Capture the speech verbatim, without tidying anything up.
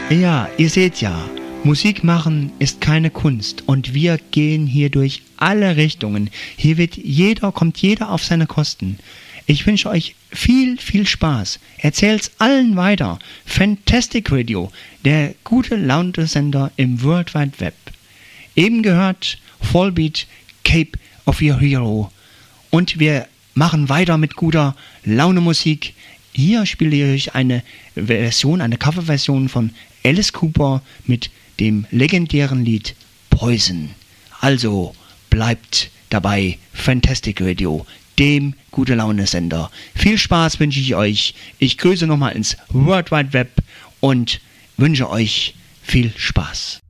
Ja, ihr seht ja, Musik machen ist keine Kunst und wir gehen hier durch alle Richtungen. Hier wird jeder, kommt jeder auf seine Kosten. Ich wünsche euch viel, viel Spaß. Erzählt's allen weiter. Fantastic Radio, der gute Laune-Sender im World Wide Web. Eben gehört Volbeat, Cape of Your Hero. Und wir machen weiter mit guter Laune-Musik. Hier spiele ich eine Version, eine Coverversion von Alice Cooper mit dem legendären Lied Poison. Also bleibt dabei, Fantastic Radio, dem gute Laune-Sender. Viel Spaß wünsche ich euch. Ich grüße nochmal ins World Wide Web und wünsche euch viel Spaß.